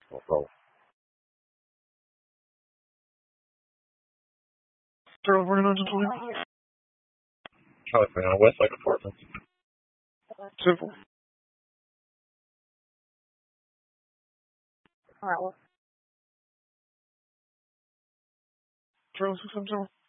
Go. Zero 4920. California, Westlake Apartments. Simple. Alright, well. 0670.